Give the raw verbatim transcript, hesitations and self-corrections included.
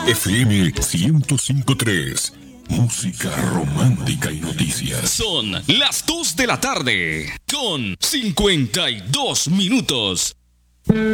F M ciento cinco punto tres. Música romántica y noticias. Son las dos de la tarde con cincuenta y dos minutos.